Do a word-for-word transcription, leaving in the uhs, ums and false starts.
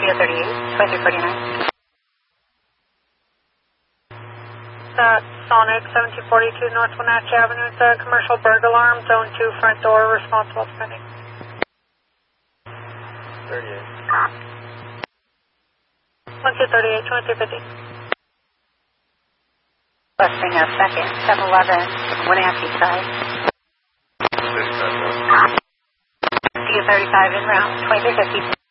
Studio thirty-eight, twenty-three forty-nine. Uh, Sonic, seventeen forty-two North Wenatchee Avenue. It's a commercial burglar alarm, zone two, front door, responsible pending. thirty-eight. one two thirty-eight, twenty-three fifty. Busting a second, seven eleven, Wenatchee side. thirty-five. Studio thirty-five in route, twenty-three fifty.